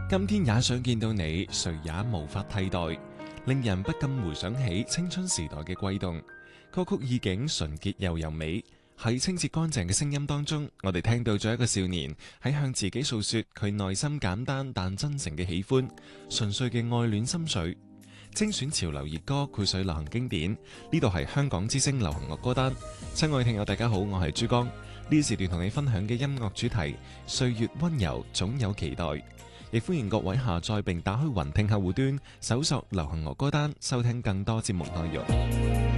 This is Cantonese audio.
今天也想見到你，誰也無法替代，令人不禁回想起青春時代嘅悸動。歌曲意境純潔又柔美，喺清澈乾淨嘅聲音當中，我哋聽到咗一個少年喺向自己訴說佢內心簡單但真誠嘅喜歡，純粹嘅愛戀心水。精選潮流熱歌，膾炙流行經典。呢度係香港之聲流行樂歌單。親愛聽友大家好，我係珠江。呢時段同你分享嘅音樂主題，歲月溫柔總有期待。亦歡迎各位下載並打開雲聽客戶端，搜索流行樂歌單，收聽更多節目內容。